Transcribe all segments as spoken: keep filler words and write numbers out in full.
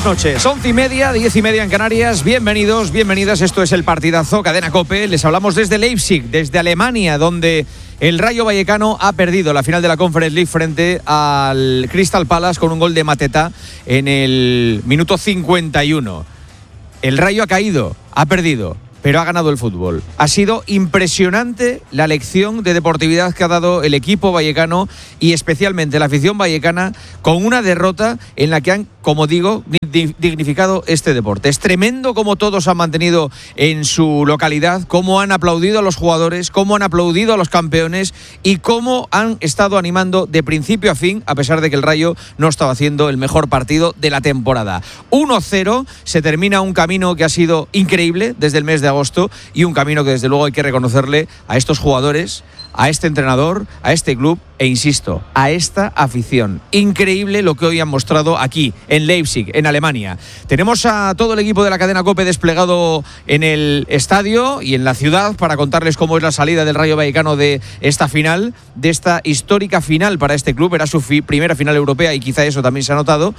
buenas noches. Once y media, diez y media en Canarias. Bienvenidos, bienvenidas. Esto es el partidazo Cadena COPE. Les hablamos desde Leipzig, desde Alemania, donde el Rayo Vallecano ha perdido la final de la Conference League frente al Crystal Palace con un gol de Mateta en el minuto cincuenta y uno. El Rayo ha caído, ha perdido, pero ha ganado el fútbol. Ha sido impresionante la lección de deportividad que ha dado el equipo vallecano y especialmente la afición vallecana con una derrota en la que han, como digo, dignificado este deporte. Es tremendo cómo todos han mantenido en su localidad, cómo han aplaudido a los jugadores, cómo han aplaudido a los campeones y cómo han estado animando de principio a fin, a pesar de que el Rayo no estaba haciendo el mejor partido de la temporada. uno cero, se termina un camino que ha sido increíble desde el mes de agosto y un camino que desde luego hay que reconocerle a estos jugadores, a este entrenador, a este club e insisto, a esta afición. Increíble lo que hoy han mostrado aquí, en Leipzig, en Alemania. Tenemos a todo el equipo de la cadena COPE desplegado en el estadio y en la ciudad para contarles cómo es la salida del Rayo Vallecano de esta final, de esta histórica final para este club. Era su fi- primera final europea y quizá eso también se ha notado.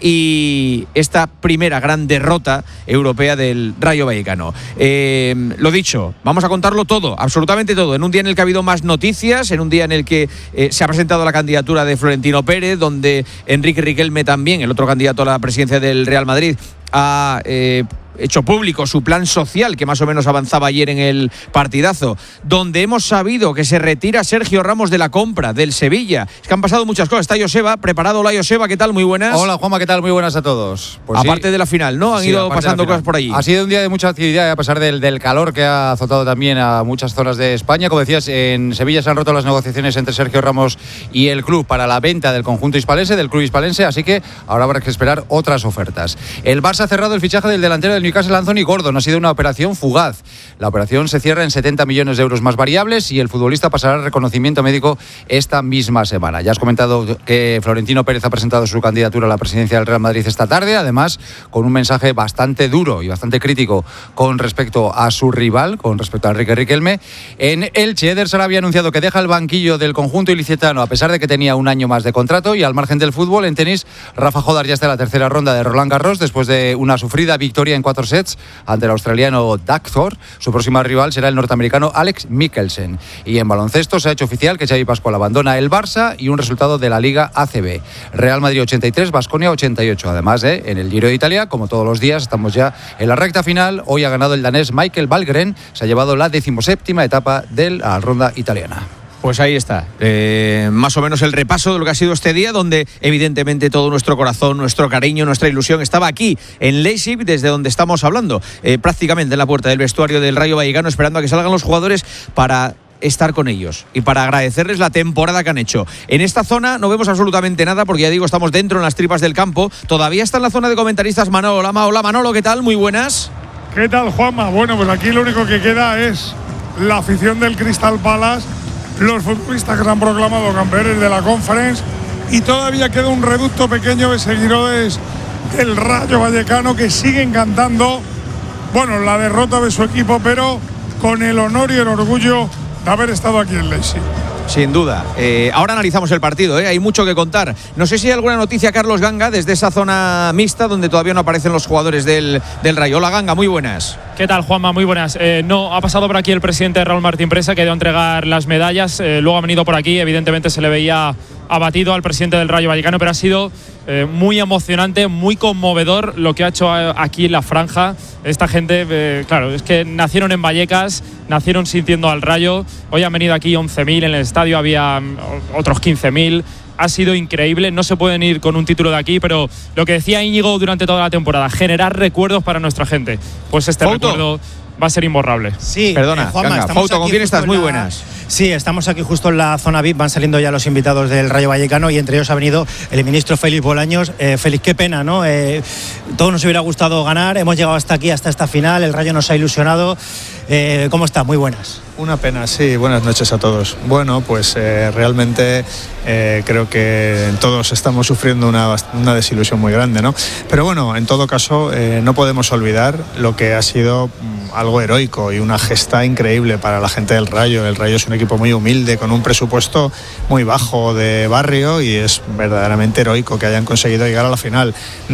Y esta primera gran derrota europea del Rayo Vallecano. Eh, lo dicho, vamos a contarlo todo, absolutamente todo, en un día en el que ha habido más noticias, en un día en el que eh, se ha presentado la candidatura de Florentino Pérez, donde Enrique Riquelme también, el otro candidato a la presidencia del Real Madrid, ha eh, hecho público su plan social que más o menos avanzaba ayer en el partidazo, donde hemos sabido que se retira Sergio Ramos de la compra del Sevilla. Es que han pasado muchas cosas. Está Joseba, preparado. Hola Joseba, ¿qué tal? Muy buenas. Hola Juanma, ¿qué tal? Muy buenas a todos. Pues aparte sí, de la final, ¿no? Han sí, ido pasando cosas por allí. Ha sido un día de mucha actividad a pesar del, del calor que ha azotado también a muchas zonas de España. Como decías, en Sevilla se han roto las negociaciones entre Sergio Ramos y el club para la venta del conjunto hispalense, del club hispalense, así que ahora habrá que esperar otras ofertas. El Barça ha cerrado el fichaje del delantero del Newcastle, Anthony Gordon. Ha sido una operación fugaz. La operación se cierra en setenta millones de euros más variables y el futbolista pasará al reconocimiento médico esta misma semana. Ya has comentado que Florentino Pérez ha presentado su candidatura a la presidencia del Real Madrid esta tarde, además con un mensaje bastante duro y bastante crítico con respecto a su rival, con respecto a Enrique Riquelme. En Elche, Eder Sara había anunciado que deja el banquillo del conjunto ilicitano a pesar de que tenía un año más de contrato. Y al margen del fútbol, en tenis, Rafa Jodar ya está en la tercera ronda de Roland Garros después de una sufrida victoria en cuatro sets ante el australiano Doug Thor. Su próximo rival será el norteamericano Alex Mikkelsen. Y en baloncesto se ha hecho oficial que Xavi Pascual abandona el Barça y un resultado de la Liga A C B. Real Madrid ochenta y tres, Baskonia ochenta y ocho. Además, eh, en el Giro de Italia, como todos los días, estamos ya en la recta final. Hoy ha ganado el danés Michael Valgren. Se ha llevado la decimoséptima etapa de la ronda italiana. Pues ahí está, eh, más o menos el repaso de lo que ha sido este día, donde evidentemente todo nuestro corazón, nuestro cariño, nuestra ilusión estaba aquí en Leipzig, desde donde estamos hablando, eh, prácticamente en la puerta del vestuario del Rayo Vallecano, esperando a que salgan los jugadores para estar con ellos y para agradecerles la temporada que han hecho. En esta zona no vemos absolutamente nada porque ya digo, estamos dentro en las tripas del campo. Todavía está en la zona de comentaristas Manolo Lama. Hola Manolo, ¿qué tal? Muy buenas. ¿Qué tal, Juanma? Bueno, pues aquí lo único que queda es la afición del Crystal Palace, los futbolistas que se han proclamado campeones de la Conference y todavía queda un reducto pequeño de seguidores del Rayo Vallecano que siguen cantando, bueno, la derrota de su equipo, pero con el honor y el orgullo de haber estado aquí en Leipzig. Sin duda. Eh, ahora analizamos el partido, ¿eh? Hay mucho que contar. No sé si hay alguna noticia, Carlos Ganga, desde esa zona mixta donde todavía no aparecen los jugadores del, del Rayo. Hola, Ganga, muy buenas. ¿Qué tal, Juanma? Muy buenas. Eh, no, ha pasado por aquí el presidente Raúl Martín Presa, que ha ido a entregar las medallas. Eh, luego ha venido por aquí. Evidentemente se le veía abatido al presidente del Rayo Vallecano, pero ha sido eh, muy emocionante, muy conmovedor lo que ha hecho aquí en la franja. Esta gente, eh, claro, es que nacieron en Vallecas, nacieron sintiendo al Rayo. Hoy han venido aquí once mil, en el estadio había otros quince mil. Ha sido increíble, no se pueden ir con un título de aquí, pero lo que decía Íñigo durante toda la temporada, generar recuerdos para nuestra gente. Pues este Foto. recuerdo va a ser imborrable. Sí, perdona, eh, Juanma, Ganga, Fauto, ¿con quién estás? Muy buenas. Sí, estamos aquí justo en la zona V I P, van saliendo ya los invitados del Rayo Vallecano y entre ellos ha venido el ministro Félix Bolaños. Eh, Félix, qué pena, ¿no? Eh, todos nos hubiera gustado ganar, hemos llegado hasta aquí, hasta esta final, el Rayo nos ha ilusionado. Eh, ¿Cómo está? Muy buenas. Una pena, sí. Buenas noches a todos. Bueno, pues eh, realmente eh, creo que todos estamos sufriendo una, una desilusión muy grande, ¿no? Pero bueno, en todo caso, eh, no podemos olvidar lo que ha sido mm, algo heroico y una gesta increíble para la gente del Rayo. El Rayo es un equipo muy humilde, con un presupuesto muy bajo de barrio, y es verdaderamente heroico que hayan conseguido llegar a la final.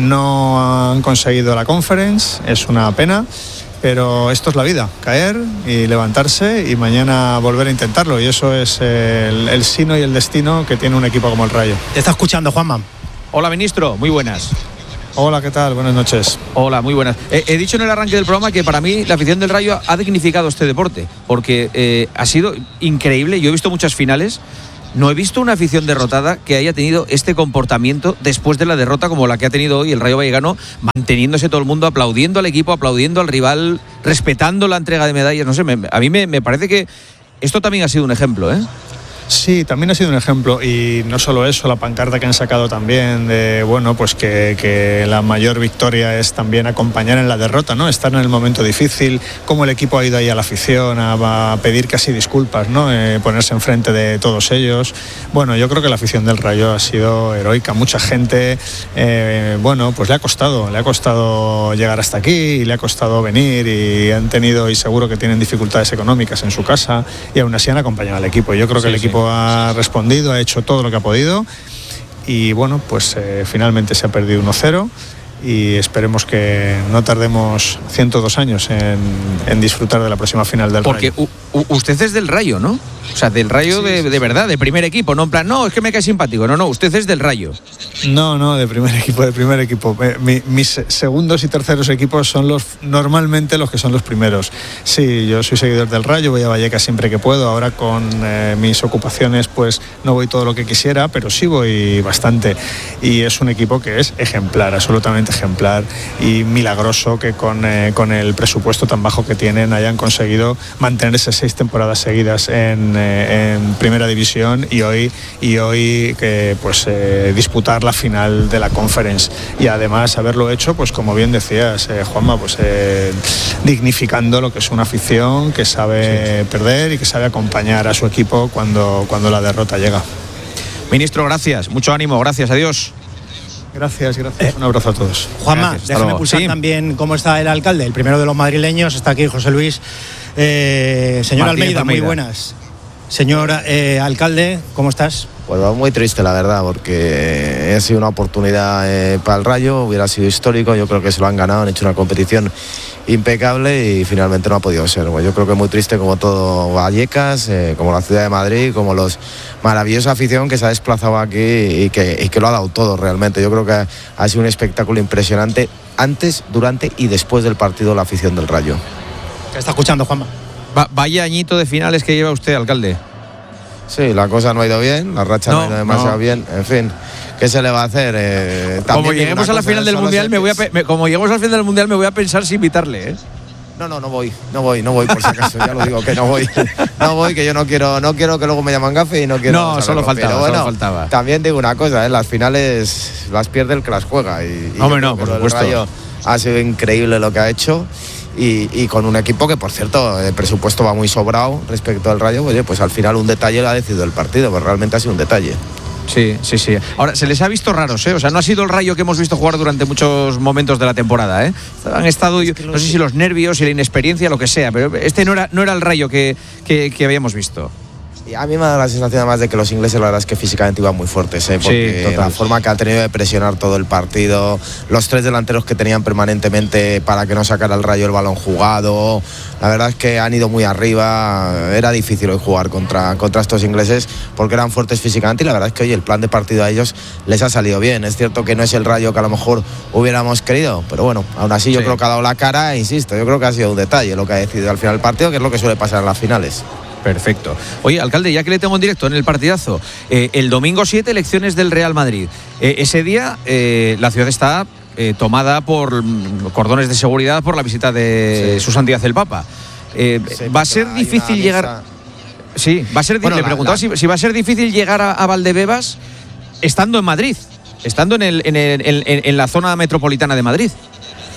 No han conseguido la Conference, es una pena. Pero esto es la vida, caer y levantarse y mañana volver a intentarlo. Y eso es el, el sino y el destino que tiene un equipo como el Rayo. Te está escuchando, Juanma. Hola, ministro, muy buenas. Hola, ¿qué tal? Buenas noches. Hola, muy buenas. Eh, he dicho en el arranque del programa que para mí la afición del Rayo ha dignificado este deporte, porque eh, ha sido increíble. Yo he visto muchas finales. No he visto una afición derrotada que haya tenido este comportamiento después de la derrota como la que ha tenido hoy el Rayo Vallecano, manteniéndose todo el mundo, aplaudiendo al equipo, aplaudiendo al rival, respetando la entrega de medallas. No sé, me, a mí me, me parece que esto también ha sido un ejemplo, ¿eh? Sí, también ha sido un ejemplo, y no solo eso, la pancarta que han sacado también de, bueno, pues que, que la mayor victoria es también acompañar en la derrota, ¿no? Estar en el momento difícil, cómo el equipo ha ido ahí a la afición a, a pedir casi disculpas, ¿no? Eh, ponerse enfrente de todos ellos. Bueno, yo creo que la afición del Rayo ha sido heroica. Mucha gente, eh, bueno, pues le ha costado, le ha costado llegar hasta aquí, y le ha costado venir, y han tenido, y seguro que tienen dificultades económicas en su casa, y aún así han acompañado al equipo. Yo creo que sí, el equipo sí. ha respondido, ha hecho todo lo que ha podido, y bueno, pues eh, finalmente se ha perdido uno cero, y esperemos que no tardemos ciento dos años en, en disfrutar de la próxima final del Porque Rayo. Porque usted es del Rayo, ¿no? O sea, del Rayo sí, de, sí, de verdad, de primer equipo, no en plan, no, es que me cae simpático, no, no, usted es del Rayo. No, no, de primer equipo, de primer equipo. Mi, mis segundos y terceros equipos son los normalmente los que son los primeros. Sí, yo soy seguidor del Rayo, voy a Vallecas siempre que puedo. Ahora con eh, mis ocupaciones pues no voy todo lo que quisiera, pero sí voy bastante. Y es un equipo que es ejemplar, absolutamente ejemplar, y milagroso que con, eh, con el presupuesto tan bajo que tienen hayan conseguido mantenerse seis temporadas seguidas en, eh, en Primera División, y hoy, y hoy que pues eh, disputar la final de la Conference, y además haberlo hecho, pues como bien decías, eh, Juanma, pues eh, dignificando lo que es una afición que sabe sí. perder y que sabe acompañar a su equipo cuando, cuando la derrota llega. Ministro, gracias, mucho ánimo, gracias, adiós. Gracias, gracias. Eh, Un abrazo a todos. Juanma, gracias, déjame pulsar sí. también cómo está el alcalde, el primero de los madrileños. Está aquí José Luis. Eh, señor Almeida, Almeida, muy buenas. Señor eh, alcalde, ¿cómo estás? Pues muy triste, la verdad, porque ha sido una oportunidad eh, para el Rayo, hubiera sido histórico. Yo creo que se lo han ganado, han hecho una competición impecable y finalmente no ha podido ser. Pues yo creo que muy triste, como todo Vallecas, eh, como la ciudad de Madrid, como los maravillosa afición que se ha desplazado aquí y que, y que lo ha dado todo realmente. Yo creo que ha, ha sido un espectáculo impresionante antes, durante y después del partido la afición del Rayo. ¿Qué está escuchando, Juanma? Va, vaya añito de finales que lleva usted, alcalde. Sí, la cosa no ha ido bien, la racha no, no ha ido demasiado no. bien, en fin, ¿qué se le va a hacer? Eh, como lleguemos a la final del mundial, me voy a me, como lleguemos al final del mundial, me voy a pensar si invitarle, ¿eh? No, no, no voy, no voy, no voy por si acaso, ya lo digo que no voy, no voy, que yo no quiero, no quiero que luego me llaman gafe y no quiero. No, solo faltaba, pero bueno, solo faltaba. También digo una cosa, ¿eh? Las finales las pierde el que las juega y, y hombre, no, por supuesto. El Rayo ha sido increíble lo que ha hecho. Y, y con un equipo que, por cierto, el presupuesto va muy sobrado respecto al Rayo. Oye, pues al final un detalle lo ha decidido el partido, pues realmente ha sido un detalle. Sí, sí, sí. Ahora, se les ha visto raros, ¿eh? O sea, no ha sido el Rayo que hemos visto jugar durante muchos momentos de la temporada, ¿eh? Han estado, es que no sé si los nervios y la inexperiencia, lo que sea, pero este no era, no era el Rayo que, que, que habíamos visto. Y a mí me da la sensación además de que los ingleses la verdad es que físicamente iban muy fuertes, ¿eh? Porque sí, la forma que ha tenido de presionar todo el partido, los tres delanteros que tenían permanentemente para que no sacara el Rayo el balón jugado, la verdad es que han ido muy arriba. Era difícil hoy jugar contra, contra estos ingleses porque eran fuertes físicamente y la verdad es que hoy el plan de partido a ellos les ha salido bien. Es cierto que no es el Rayo que a lo mejor hubiéramos querido, pero bueno, aún así yo sí. creo que ha dado la cara e insisto, yo creo que ha sido un detalle lo que ha decidido al final el partido, que es lo que suele pasar en las finales. Perfecto. Oye, alcalde, ya que le tengo en directo en el partidazo, eh, el domingo siete, elecciones del Real Madrid. Eh, ese día eh, la ciudad está eh, tomada por cordones de seguridad por la visita de sí. su santidad el Papa. Eh, sí, va a ser difícil llegar... Sí, va a ser bueno, difícil. Le preguntaba la... si, si va a ser difícil llegar a, a Valdebebas estando en Madrid, estando en, el, en, el, en, en la zona metropolitana de Madrid.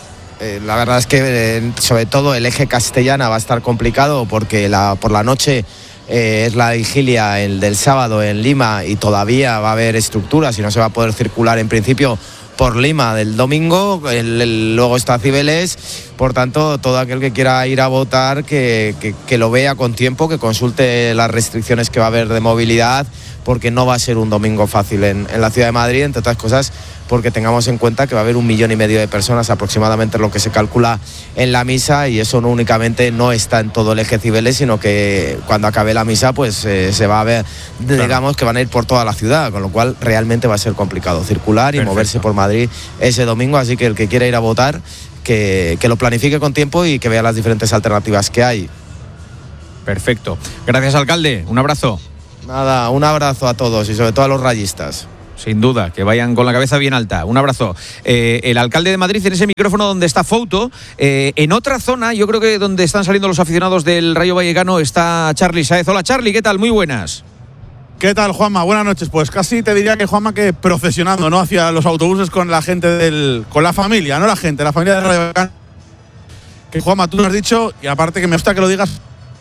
eh, la verdad es que eh, sobre todo el eje castellana va a estar complicado porque la, por la noche eh, es la vigilia el del sábado en Lima y todavía va a haber estructuras y no se va a poder circular en principio por Lima del domingo, el, el, luego está Cibeles, por tanto todo aquel que quiera ir a votar que, que, que lo vea con tiempo, que consulte las restricciones que va a haber de movilidad, porque no va a ser un domingo fácil en, en la ciudad de Madrid, entre otras cosas porque tengamos en cuenta que va a haber un millón y medio de personas aproximadamente lo que se calcula en la misa, y eso no únicamente no está en todo el eje Cibeles, sino que cuando acabe la misa pues eh, se va a ver, digamos, claro, que van a ir por toda la ciudad, con lo cual realmente va a ser complicado circular y Perfecto. moverse por Madrid ese domingo, así que el que quiera ir a votar que, que lo planifique con tiempo y que vea las diferentes alternativas que hay. Perfecto. Gracias, alcalde. Un abrazo. Nada, un abrazo a todos y sobre todo a los rayistas. Sin duda, que vayan con la cabeza bien alta. Un abrazo. Eh, el alcalde de Madrid en ese micrófono donde está Fouto. Eh, en otra zona, yo creo que donde están saliendo los aficionados del Rayo Vallecano, está Charly Sáez. Hola, Charly, ¿qué tal? Muy buenas. ¿Qué tal, Juanma? Buenas noches. Pues casi te diría que, Juanma, que procesionando, ¿no?, hacia los autobuses con la gente del... con la familia, no la gente, la familia del Rayo Vallecano. Que, Juanma, tú lo has dicho, y aparte que me gusta que lo digas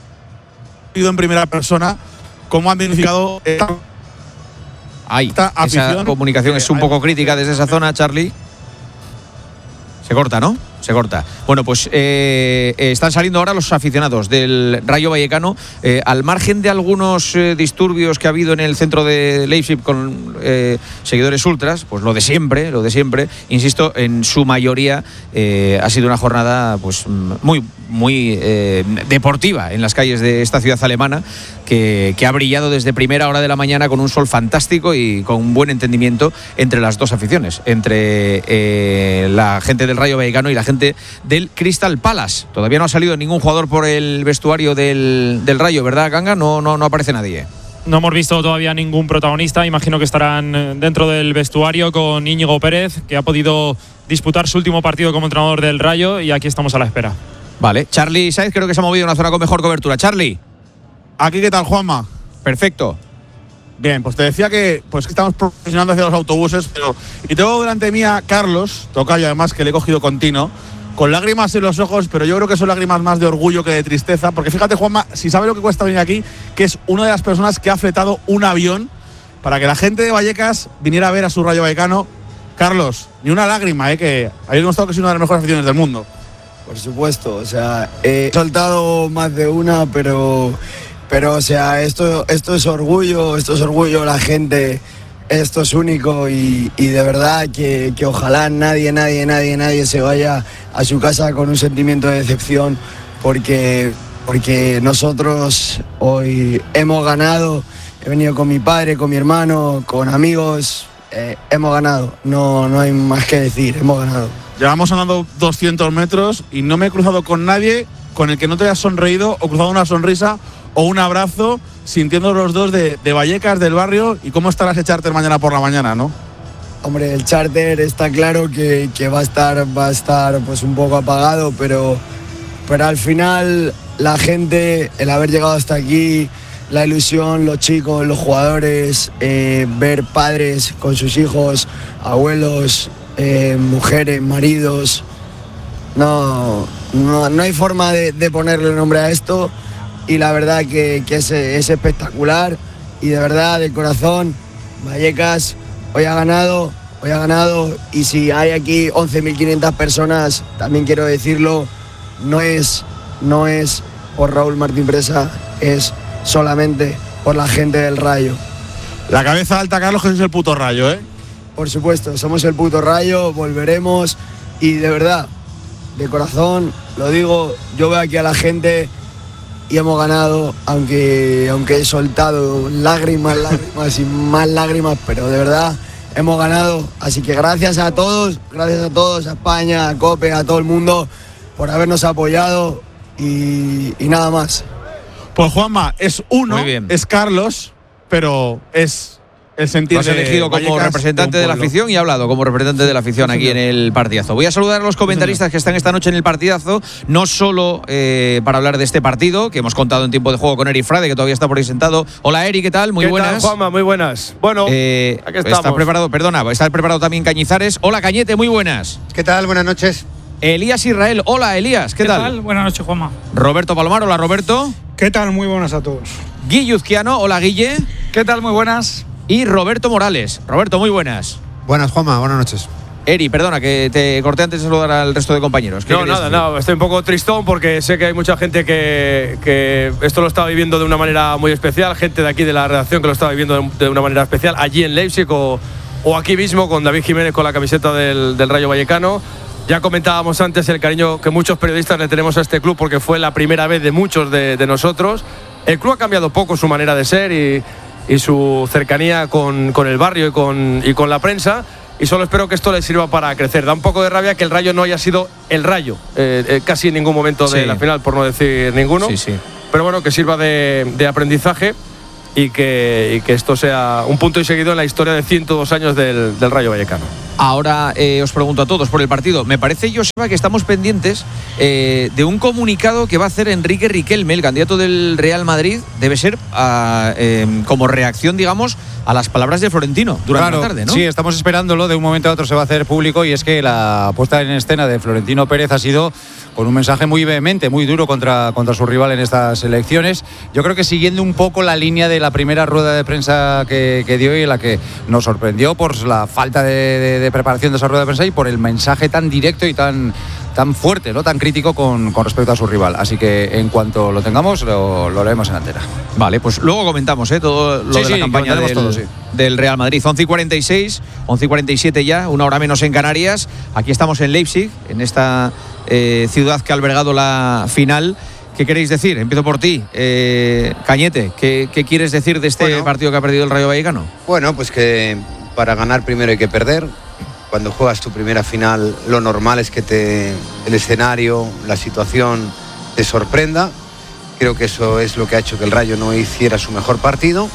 en primera persona, cómo han dignificado esta... Ay, esa comunicación es un poco crítica desde esa zona, Charly. Se corta, ¿no? Se corta. Bueno, pues eh, están saliendo ahora los aficionados del Rayo Vallecano, eh, al margen de algunos eh, disturbios que ha habido en el centro de Leipzig con eh, seguidores ultras, pues lo de siempre, lo de siempre. Insisto, en su mayoría eh, ha sido una jornada pues muy, muy eh, deportiva en las calles de esta ciudad alemana, que, que ha brillado desde primera hora de la mañana con un sol fantástico y con un buen entendimiento entre las dos aficiones, entre eh, la gente del Rayo Vallecano y la gente del Crystal Palace. Todavía no ha salido ningún jugador por el vestuario del, del Rayo, ¿verdad, Ganga? No, no, no aparece nadie. No hemos visto todavía ningún protagonista. Imagino que estarán dentro del vestuario con Íñigo Pérez, que ha podido disputar su último partido como entrenador del Rayo, y aquí estamos a la espera. Vale, Charly Sáez creo que se ha movido a una zona con mejor cobertura. Charly. Aquí, ¿qué tal, Juanma? Perfecto. Bien, pues te decía que pues que estamos profesionando hacia los autobuses, pero y tengo delante mía a Carlos, tocayo además, que le he cogido continuo, con lágrimas en los ojos, pero yo creo que son lágrimas más de orgullo que de tristeza, porque fíjate, Juanma, si sabe lo que cuesta venir aquí, que es una de las personas que ha fletado un avión para que la gente de Vallecas viniera a ver a su Rayo Vallecano. Carlos, ni una lágrima, ¿eh? Que habéis demostrado que es una de las mejores aficiones del mundo. Por supuesto, o sea, he soltado más de una, pero, pero o sea, esto, esto es orgullo, esto es orgullo, la gente... Esto es único y, y de verdad que, que ojalá nadie, nadie, nadie, nadie se vaya a su casa con un sentimiento de decepción, porque, porque nosotros hoy hemos ganado. He venido con mi padre, con mi hermano, con amigos, eh, hemos ganado, no, no hay más que decir, hemos ganado. Llevamos andando doscientos metros y no me he cruzado con nadie con el que no te hayas sonreído o cruzado una sonrisa o un abrazo, sintiendo los dos de, de Vallecas, del barrio. ¿Y cómo estará ese charter mañana por la mañana, no? Hombre, el charter está claro que, que va a estar, va a estar pues un poco apagado, pero, pero al final la gente, el haber llegado hasta aquí, la ilusión, los chicos, los jugadores, eh, ver padres con sus hijos, abuelos, eh, mujeres, maridos, no, no, no hay forma de, de ponerle nombre a esto. Y la verdad que, que es, es espectacular, y de verdad, de corazón, Vallecas hoy ha ganado, hoy ha ganado, y si hay aquí once mil quinientas personas, también quiero decirlo, no es, no es por Raúl Martín Presa, es solamente por la gente del Rayo. La cabeza alta, Carlos, que es el puto Rayo, ¿eh? Por supuesto, somos el puto Rayo, volveremos, y de verdad, de corazón, lo digo, yo veo aquí a la gente... Y hemos ganado, aunque, aunque he soltado lágrimas, lágrimas y más lágrimas, pero de verdad hemos ganado. Así que gracias a todos, gracias a todos, a España, a COPE, a todo el mundo, por habernos apoyado y, y nada más. Pues Juanma, es uno, es Carlos, pero es... el sentir. Lo has elegido como Vallecas, representante de, de la afición y ha hablado como representante de la afición aquí en el partidazo. Voy a saludar a los comentaristas que están esta noche en el partidazo, no solo eh, para hablar de este partido, que hemos contado en tiempo de juego con Eric Frade, que todavía está por ahí sentado. Hola, Eric, ¿qué tal? Muy ¿Qué buenas. tal, Juanma? Muy buenas. Bueno, eh, aquí estamos. Está preparado, perdona, está preparado también Cañizares. Hola, Cañete, muy buenas. ¿Qué tal? Buenas noches. Elías Israel. Hola, Elías, ¿qué, ¿Qué tal? tal? Buenas noches, Juanma. Roberto Palomar. Hola, Roberto. ¿Qué tal? Muy buenas a todos. Guille Uzquiano. Hola, Guille. ¿Qué tal? Muy buenas. Y Roberto Morales. Roberto, muy buenas. Buenas, Juanma, buenas noches. Eri, perdona, que te corté antes de saludar al resto de compañeros. No, nada, nada, estoy un poco tristón porque sé que hay mucha gente que, que esto lo está viviendo de una manera muy especial, gente de aquí de la redacción que lo está viviendo de, de una manera especial, allí en Leipzig o, o aquí mismo con David Jiménez con la camiseta del, del Rayo Vallecano. Ya comentábamos antes el cariño que muchos periodistas le tenemos a este club porque fue la primera vez de muchos de, de nosotros. El club ha cambiado poco su manera de ser y, y su cercanía con, con el barrio y con, y con la prensa. Y solo espero que esto le sirva para crecer. Da un poco de rabia que el Rayo no haya sido el Rayo eh, eh, casi en ningún momento de sí. la final, por no decir ninguno. Sí, sí. Pero bueno, que sirva de, de aprendizaje y que, y que esto sea un punto y seguido en la historia de ciento dos años del, del Rayo Vallecano. Ahora eh, os pregunto a todos por el partido. Me parece, Joseba, que estamos pendientes eh, de un comunicado que va a hacer Enrique Riquelme, el candidato del Real Madrid. Debe ser a, eh, como reacción, digamos, a las palabras de Florentino durante claro, la tarde, ¿no? Sí, estamos esperándolo. De un momento a otro se va a hacer público y es que la puesta en escena de Florentino Pérez ha sido con un mensaje muy vehemente, muy duro contra, contra su rival en estas elecciones. Yo creo que siguiendo un poco la línea de la primera rueda de prensa que, que dio y en la que nos sorprendió por la falta de, de, de preparación de esa rueda de prensa y por el mensaje tan directo y tan, tan fuerte, ¿no? Tan crítico con, con respecto a su rival. Así que en cuanto lo tengamos, lo, lo leemos en antena. Vale, pues luego comentamos ¿eh? todo lo sí, de sí, la campaña del, todo, sí. del Real Madrid. once y cuarenta y seis, once y cuarenta y siete ya, una hora menos en Canarias. Aquí estamos en Leipzig, en esta eh, ciudad que ha albergado la final. ¿Qué queréis decir? Empiezo por ti, eh, Cañete. ¿qué, ¿Qué quieres decir de este bueno, partido que ha perdido el Rayo Vallecano? Bueno, pues que para ganar primero hay que perder. Cuando juegas tu primera final, lo normal es que te, el escenario, la situación te sorprenda. Creo que eso es lo que ha hecho que el Rayo no hiciera su mejor partido.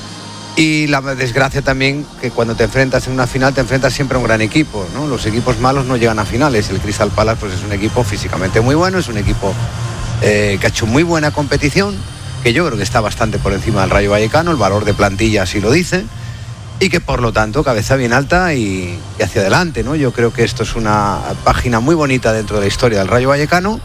Y la desgracia también que cuando te enfrentas en una final te enfrentas siempre a un gran equipo, ¿no? Los equipos malos no llegan a finales. El Crystal Palace pues es un equipo físicamente muy bueno, es un equipo eh, que ha hecho muy buena competición, que yo creo que está bastante por encima del Rayo Vallecano, el valor de plantilla así lo dice, y que por lo tanto cabeza bien alta y, y hacia adelante, ¿no? Yo creo que esto es una página muy bonita dentro de la historia del Rayo Vallecano.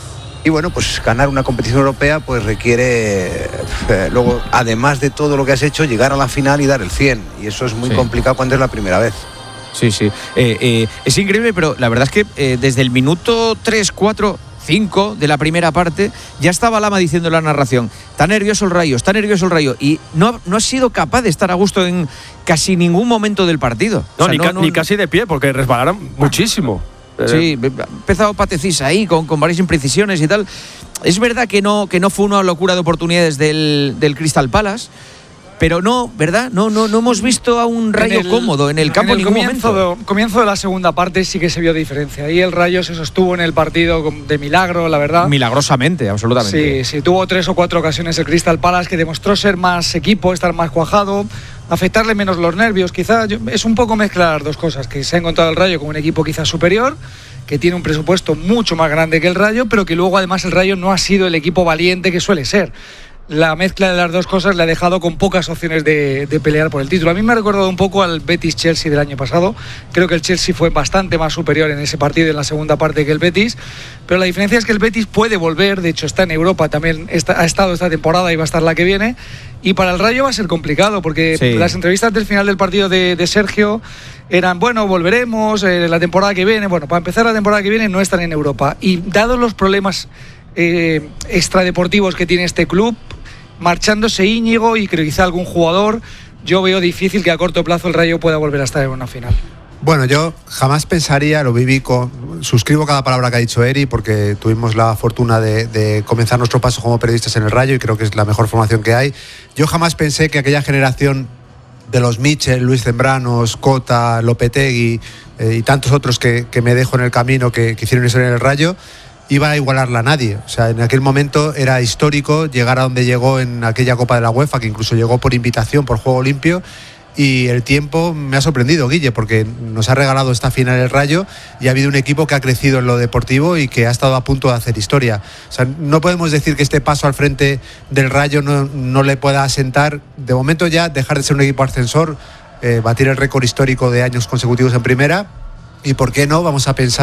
Y bueno, pues ganar una competición europea pues requiere, eh, luego, además de todo lo que has hecho, llegar a la final y dar el cien. Y eso es muy sí. complicado cuando es la primera vez. Sí, sí. Eh, eh, es increíble, pero la verdad es que eh, desde el minuto tres, cuatro, cinco de la primera parte ya estaba Lama diciendo en la narración: está nervioso el Rayo, está nervioso el Rayo. Y no, no ha sido capaz de estar a gusto en casi ningún momento del partido. No, o sea, ni, no, ca- no, ni no. casi de pie, porque resbalaron muchísimo. Sí, ha empezado Patecís ahí con, con varias imprecisiones y tal. Es verdad que no, que no fue una locura de oportunidades del, del Crystal Palace, pero no, ¿verdad? No, no, no hemos visto a un Rayo en el, cómodo en el campo en, el en ningún comienzo momento. De, comienzo de la segunda parte sí que se vio diferencia. Ahí el Rayo se sostuvo en el partido de milagro, la verdad. Milagrosamente, absolutamente. Sí, sí, tuvo tres o cuatro ocasiones el Crystal Palace que demostró ser más equipo, estar más cuajado, afectarle menos los nervios. Quizá yo, es un poco mezclar las dos cosas, que se ha encontrado el Rayo con un equipo quizás superior, que tiene un presupuesto mucho más grande que el Rayo, pero que luego además el Rayo no ha sido el equipo valiente que suele ser. La mezcla de las dos cosas le ha dejado con pocas opciones de, de pelear por el título. A mí me ha recordado un poco al Betis-Chelsea del año pasado. Creo que el Chelsea fue bastante más superior en ese partido, en la segunda parte, que el Betis. Pero la diferencia es que el Betis puede volver. De hecho, está en Europa también. Está, ha estado esta temporada y va a estar la que viene. Y para el Rayo va a ser complicado, porque sí. las entrevistas del final del partido de, de Sergio eran, bueno, volveremos eh, la temporada que viene. Bueno, para empezar la temporada que viene no están en Europa. Y dados los problemas eh, extradeportivos que tiene este club, marchándose Íñigo y creo quizá algún jugador, yo veo difícil que a corto plazo el Rayo pueda volver a estar en una final. Bueno, yo jamás pensaría, lo viví con, suscribo cada palabra que ha dicho Eri, porque tuvimos la fortuna de, de comenzar nuestro paso como periodistas en el Rayo y creo que es la mejor formación que hay. Yo jamás pensé que aquella generación de los Michel, Luis Zembranos, Cota, Lopetegui eh, y tantos otros que, que me dejo en el camino que, que hicieron historia en el Rayo, iba a igualarla a nadie. O sea, en aquel momento era histórico llegar a donde llegó en aquella Copa de la UEFA, que incluso llegó por invitación, por juego limpio, y el tiempo me ha sorprendido, Guille, porque nos ha regalado esta final el Rayo y ha habido un equipo que ha crecido en lo deportivo y que ha estado a punto de hacer historia. O sea, no podemos decir que este paso al frente del Rayo no, no le pueda asentar, de momento ya dejar de ser un equipo ascensor, eh, batir el récord histórico de años consecutivos en primera. Y por qué no, vamos a pensar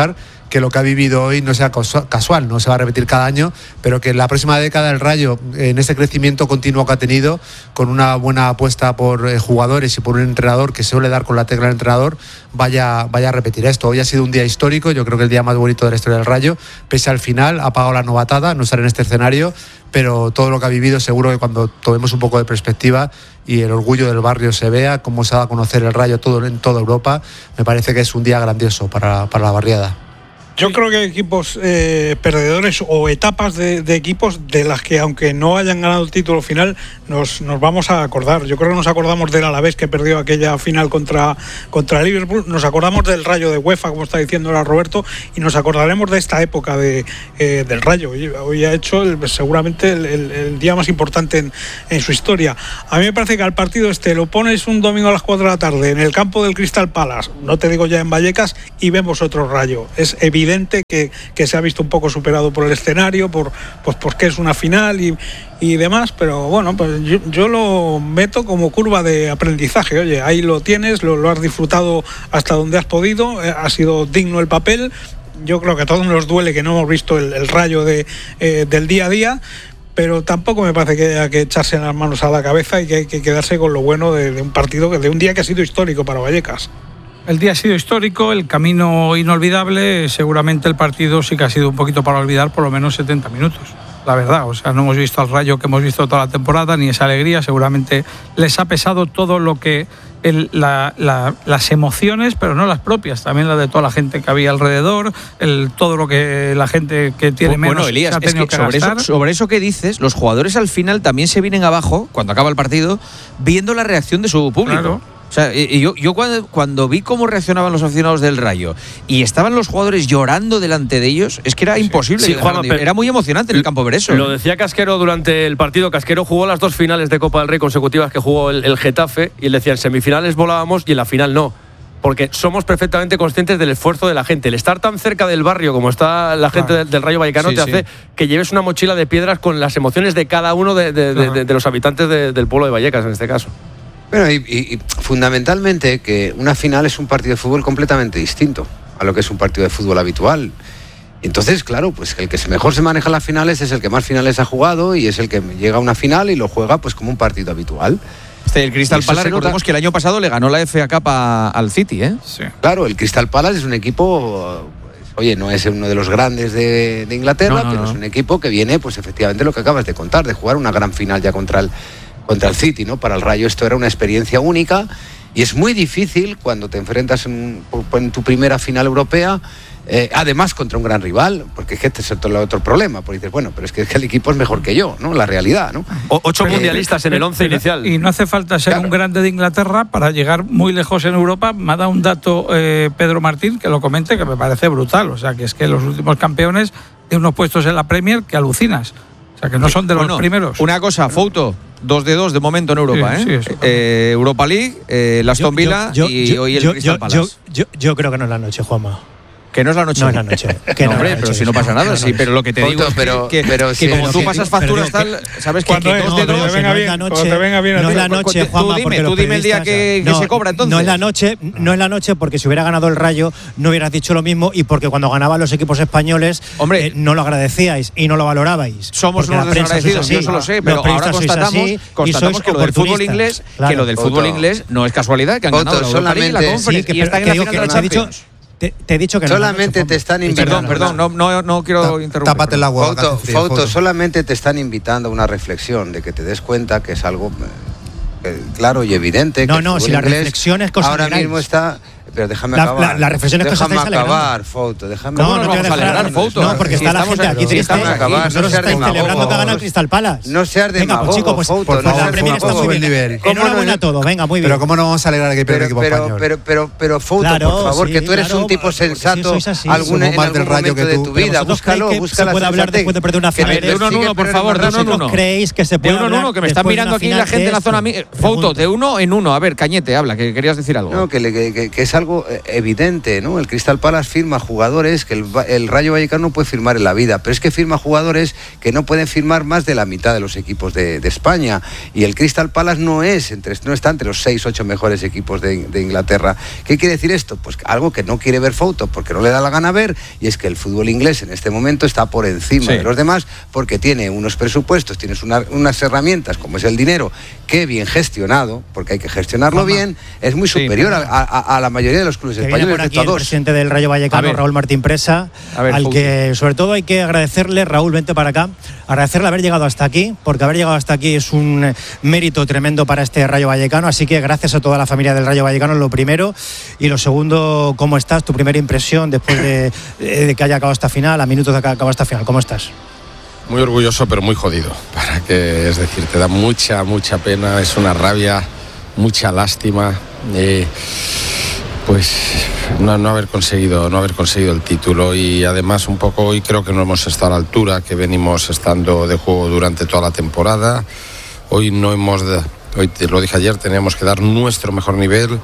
que lo que ha vivido hoy no sea casual, no se va a repetir cada año, pero que en la próxima década el Rayo, en ese crecimiento continuo que ha tenido, con una buena apuesta por eh, jugadores y por un entrenador que suele dar con la tecla del entrenador, vaya, vaya a repetir esto. Hoy ha sido un día histórico, yo creo que el día más bonito de la historia del Rayo, pese al final, ha pagado la novatada, no estar en este escenario, pero todo lo que ha vivido, seguro que cuando tomemos un poco de perspectiva y el orgullo del barrio se vea, cómo se ha dado a conocer el Rayo todo, en toda Europa, me parece que es un día grandioso para, para la barriada. Yo creo que hay equipos eh, perdedores o etapas de, de equipos de las que, aunque no hayan ganado el título final, nos, nos vamos a acordar. Yo creo que nos acordamos del Alavés, que perdió aquella final contra, contra el Liverpool, nos acordamos del Rayo de UEFA, como está diciendo ahora Roberto, y nos acordaremos de esta época de, eh, del Rayo. Hoy, hoy ha hecho el, seguramente el, el, el día más importante en, en su historia. A mí me parece que al partido este lo pones un domingo a las cuatro de la tarde en el campo del Crystal Palace, no te digo ya en Vallecas, y vemos otro Rayo. Es evidente evidente que, que se ha visto un poco superado por el escenario, por pues porque es una final y, y demás, pero bueno, pues yo, yo lo meto como curva de aprendizaje. Oye, ahí lo tienes, lo, lo has disfrutado hasta donde has podido, eh, ha sido digno el papel. Yo creo que a todos nos duele que no hemos visto el, el Rayo de, eh, del día a día, pero tampoco me parece que haya que echarse las manos a la cabeza y que hay que quedarse con lo bueno de, de un partido, de un día que ha sido histórico para Vallecas. El día ha sido histórico, el camino inolvidable, seguramente el partido sí que ha sido un poquito para olvidar por lo menos setenta minutos, la verdad. O sea, no hemos visto al Rayo que hemos visto toda la temporada, ni esa alegría, seguramente les ha pesado todo lo que, el, la, la, las emociones, pero no las propias, también las de toda la gente que había alrededor, el, todo lo que la gente que tiene menos bueno, Elías, se ha tenido es que, que sobre gastar. Eso, sobre eso que dices, los jugadores al final también se vienen abajo, cuando acaba el partido, viendo la reacción de su público. Claro. O sea, y yo, yo cuando, cuando vi cómo reaccionaban los aficionados del Rayo y estaban los jugadores llorando delante de ellos, es que era imposible. Sí, Juanma, era muy emocionante en el campo ver eso. Lo decía Casquero durante el partido. Casquero jugó las dos finales de Copa del Rey consecutivas que jugó el, el Getafe, y él decía, en semifinales volábamos y en la final no. Porque somos perfectamente conscientes del esfuerzo de la gente. El estar tan cerca del barrio como está la gente claro. del, del Rayo Vallecano sí, te sí. hace que lleves una mochila de piedras con las emociones de cada uno de, de, de, de, de los habitantes de, del pueblo de Vallecas, en este caso. Bueno, y, y, y fundamentalmente que una final es un partido de fútbol completamente distinto a lo que es un partido de fútbol habitual. Entonces, claro, pues el que mejor se maneja las finales es el que más finales ha jugado y es el que llega a una final y lo juega pues como un partido habitual. Este, el Crystal Palace, recordemos que el año pasado le ganó la F A Cup a, al City, ¿eh? Sí. Claro, el Crystal Palace es un equipo, pues, oye, no es uno de los grandes de, de Inglaterra, no, no, pero no. es un equipo que viene, pues efectivamente lo que acabas de contar, de jugar una gran final ya contra el contra el City, ¿no? Para el Rayo esto era una experiencia única y es muy difícil cuando te enfrentas en, en tu primera final europea, eh, además contra un gran rival, porque es que este es otro, otro problema, porque dices, bueno, pero es que, es que el equipo es mejor que yo, ¿no? La realidad, ¿no? O, ocho pero, mundialistas pero, en el once inicial. Y no hace falta ser claro. un grande de Inglaterra para llegar muy lejos en Europa. Me ha dado un dato eh, Pedro Martín, que lo comente, que me parece brutal, o sea, que es que los últimos campeones de unos puestos en la Premier que alucinas. O sea, que no son de los bueno, primeros. Una cosa, Foto, dos de dos de momento en Europa, sí, ¿eh? Sí, eh Europa League, eh, el Aston Villa yo, yo, y yo, hoy el yo, Crystal Palace. Yo, yo, yo creo que no es la noche, Juanma. Que no es la noche. No es la noche. Que no, no, hombre, la noche, pero si no pasa nada, no, sí, pero lo que te Foto, digo pero, es que, pero, que sí, como tú que, pasas facturas tal, sabes que, que es, dos de dos, te venga bien, la noche, te venga bien no es la noche, Juanma, tú dime, tú dime el día que, no, que se cobra entonces. No es la noche, no es la noche porque si hubiera ganado el Rayo no hubieras dicho lo mismo y porque cuando ganaban los equipos españoles hombre, eh, no lo agradecíais y no lo valorabais. Somos unos desagradecidos, yo eso lo sé, pero ahora constatamos, constatamos que lo del fútbol inglés, que lo del fútbol inglés no es casualidad, que han ganado la Europa League, la Conference y están en la final de la Champions. Te, te he dicho que solamente no, te están invitando. Perdón, perdón, no, no, no quiero Ta, interrumpir. Tápate el agua. Foto, foto, foto, solamente te están invitando a una reflexión de que te des cuenta que es algo eh, claro y evidente. No, que no, si la reflexión es cosa ahora mismo está. Pero déjame la, acabar. La, la reflexión es que os estáis acabar, Foto. Déjame no, no, no vamos a alegrar, Foto. No, porque está la gente aquí triste. Acabar, nosotros no estáis celebrando que ha ganado el Crystal Palace. No seas de Venga, pues chicos, pues, Foto, pues, no la Premier está muy bien. Enhorabuena a todo, venga, muy bien. Pero cómo no vamos a alegrar a que pierda el equipo español. Pero, pero, pero, Foto, por favor, que tú eres un tipo sensato algún en algún momento de tu vida. Búscalo, búscala. Se puede hablar después de perder una final. De uno en uno, por favor, de uno en uno. ¿Creéis que se puede hablar? De uno en uno, que me están mirando aquí la gente en la zona. Foto, de uno en uno. A ver, Cañete, habla, que querías decir algo. No, que es algo algo evidente, ¿no? El Crystal Palace firma jugadores que el, el Rayo Vallecano no puede firmar en la vida, pero es que firma jugadores que no pueden firmar más de la mitad de los equipos de, de España, y el Crystal Palace no es entre, no está entre los seis, ocho mejores equipos de, de Inglaterra. ¿Qué quiere decir esto? Pues algo que no quiere ver Fouto porque no le da la gana ver, y es que el fútbol inglés en este momento está por encima sí. de los demás porque tiene unos presupuestos, tienes una, unas herramientas como es el dinero, que bien gestionado, porque hay que gestionarlo Mamá. bien, es muy superior sí, a, a, a la mayoría de los clubes que españoles. Por aquí el presidente del Rayo Vallecano, Raúl Martín Presa, ver, al Fouto. que sobre todo hay que agradecerle, Raúl, vente para acá, agradecerle haber llegado hasta aquí, porque haber llegado hasta aquí es un mérito tremendo para este Rayo Vallecano, así que gracias a toda la familia del Rayo Vallecano, lo primero, y lo segundo, ¿cómo estás? Tu primera impresión después de, de que haya acabado esta final, a minutos de que haya acabado esta final, ¿cómo estás? Muy orgulloso, pero muy jodido, para que, es decir, te da mucha, mucha pena, es una rabia, mucha lástima, eh, pues no, no haber conseguido, no haber conseguido el título, y además un poco hoy creo que no hemos estado a la altura que venimos estando de juego durante toda la temporada. Hoy no hemos, hoy te lo dije ayer, teníamos que dar nuestro mejor nivel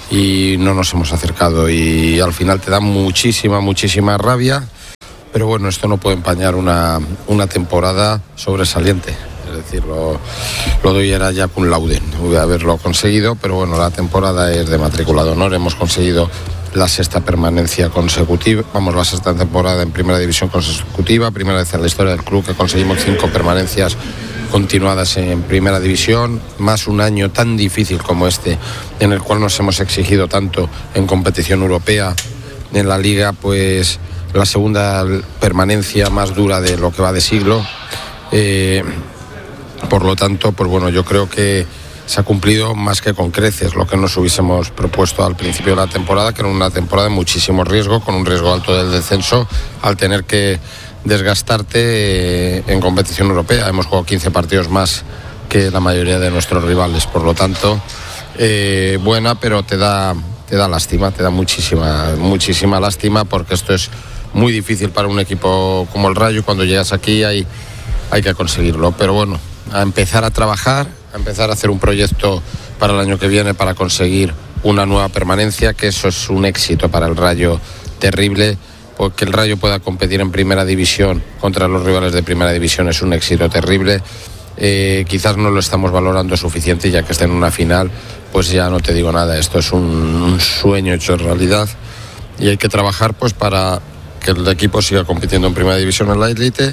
y no nos hemos acercado, y al final te da muchísima, muchísima rabia. Pero bueno, esto no puede empañar una, una temporada sobresaliente. Es decir, lo, lo doy era ya cum laude de haberlo conseguido, pero bueno, la temporada es de matrícula de honor. Hemos conseguido la sexta permanencia consecutiva, vamos, la sexta temporada en primera división consecutiva, primera vez en la historia del club que conseguimos cinco permanencias continuadas en primera división, más un año tan difícil como este, en el cual nos hemos exigido tanto en competición europea, en la liga, pues la segunda permanencia más dura de lo que va de siglo. Eh, por lo tanto, pues bueno, yo creo que se ha cumplido más que con creces lo que nos hubiésemos propuesto al principio de la temporada, que era una temporada de muchísimo riesgo, con un riesgo alto del descenso, al tener que desgastarte en competición europea. Hemos jugado quince partidos más que la mayoría de nuestros rivales, por lo tanto, eh, buena, pero te da, te da lástima, te da muchísima, muchísima lástima, porque esto es muy difícil para un equipo como el Rayo. Cuando llegas aquí hay, hay que conseguirlo, pero bueno, a empezar a trabajar, a empezar a hacer un proyecto para el año que viene para conseguir una nueva permanencia, que eso es un éxito para el Rayo terrible, porque el Rayo pueda competir en primera división contra los rivales de primera división es un éxito terrible. Eh, quizás no lo estamos valorando suficiente, ya que está en una final, pues ya no te digo nada, esto es un, un sueño hecho realidad, y hay que trabajar pues para que el equipo siga compitiendo en primera división en la élite,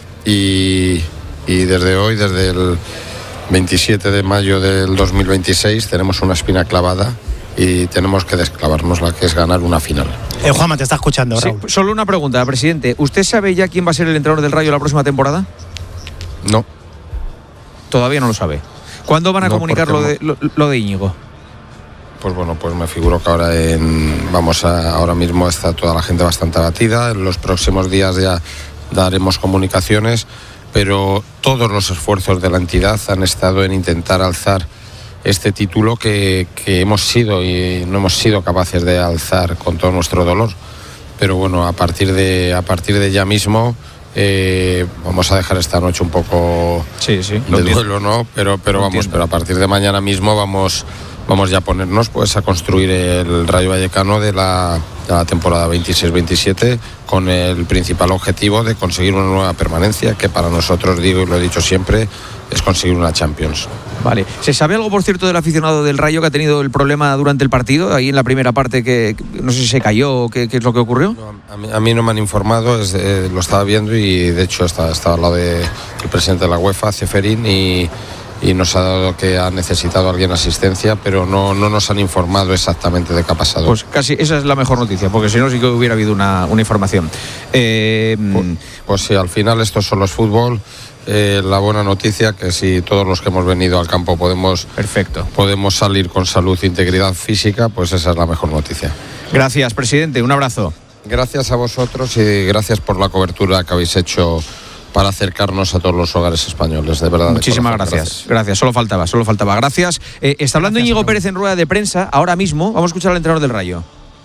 y, y desde hoy, desde el veintisiete de mayo del dos mil veintiséis, tenemos una espina clavada y tenemos que desclavárnosla, que es ganar una final. Eh, Juanma, te está escuchando, sí, Raúl. Solo una pregunta, presidente. ¿Usted sabe ya quién va a ser el entrenador del Rayo la próxima temporada? No. Todavía no lo sabe. ¿Cuándo van a no, comunicar lo de, lo, lo de Íñigo? Pues bueno, pues me figuro que ahora en, vamos a, ahora mismo está toda la gente bastante abatida. En los próximos días ya daremos comunicaciones, pero todos los esfuerzos de la entidad han estado en intentar alzar este título que, que hemos sido y no hemos sido capaces de alzar con todo nuestro dolor. Pero bueno, a partir de, a partir de ya mismo eh, vamos a dejar esta noche un poco sí, sí, de duelo, ¿no? Pero, pero vamos, pero a partir de mañana mismo vamos, vamos ya a ponernos pues a construir el Rayo Vallecano de la, de la temporada veintiséis veintisiete, con el principal objetivo de conseguir una nueva permanencia, que para nosotros, digo y lo he dicho siempre, es conseguir una Champions. Vale. ¿Se sabe algo, por cierto, del aficionado del Rayo que ha tenido el problema durante el partido? Ahí en la primera parte, que no sé si se cayó o qué, qué es lo que ocurrió. No, a, mí, a mí no me han informado, es, eh, lo estaba viendo y de hecho estaba, estaba al lado del de, presidente de la UEFA, Ceferín, y, y nos ha dado que ha necesitado alguien asistencia, pero no, no nos han informado exactamente de qué ha pasado. Pues casi esa es la mejor noticia, porque si no sí que hubiera habido una, una información. Eh, pues, pues sí, al final esto solo es fútbol. Eh, la buena noticia, que si todos los que hemos venido al campo podemos, Perfecto. podemos salir con salud e integridad física, pues esa es la mejor noticia. Gracias, presidente, un abrazo. Gracias a vosotros y gracias por la cobertura que habéis hecho para acercarnos a todos los hogares españoles, de verdad. Muchísimas de gracias. gracias. Gracias, solo faltaba, solo faltaba. Gracias. Eh, está hablando gracias, Íñigo Pérez en rueda de prensa, ahora mismo. Vamos a escuchar al entrenador del Rayo.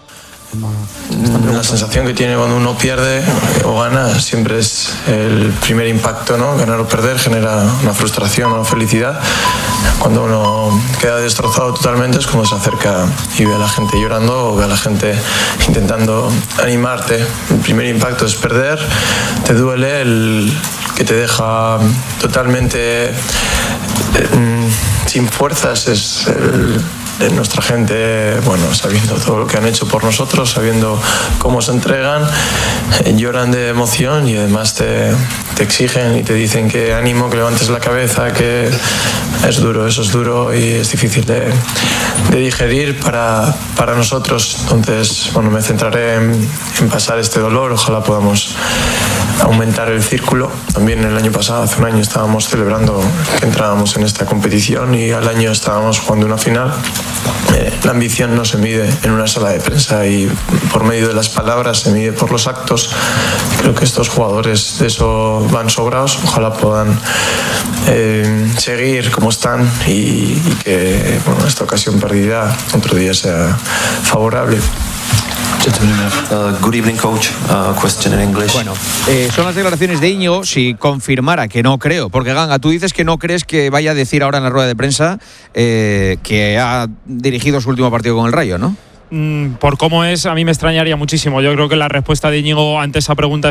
La sensación que tiene cuando uno pierde o gana siempre es el primer impacto, ¿no? Ganar o perder genera una frustración o una felicidad, cuando uno queda destrozado totalmente es cuando se acerca y ve a la gente llorando o ve a la gente intentando animarte. El primer impacto es perder, te duele, el que te deja totalmente eh, sin fuerzas es el de nuestra gente, bueno, sabiendo todo lo que han hecho por nosotros, sabiendo cómo se entregan, eh, lloran de emoción y además te, te exigen y te dicen que ánimo, que levantes la cabeza, que es duro, eso es duro y es difícil de, de digerir para, para nosotros. Entonces, bueno, me centraré en, en pasar este dolor, ojalá podamos aumentar el círculo. También el año pasado, hace un año, estábamos celebrando que entrábamos en esta competición y al año estábamos jugando una final. Eh, la ambición no se mide en una sala de prensa y por medio de las palabras, se mide por los actos. Creo que estos jugadores de eso van sobrados, ojalá puedan eh, seguir como están y, y que bueno, esta ocasión perdida otro día sea favorable. Uh, good evening, coach. Uh, question in English. Bueno, eh, son las declaraciones de Íñigo. Si confirmara, que no creo, porque Ganga, tú dices que no crees que vaya a decir ahora en la rueda de prensa eh, que ha dirigido su último partido con el Rayo, ¿no? Mm, por cómo es, a mí me extrañaría muchísimo. Yo creo que la respuesta de Íñigo ante esa pregunta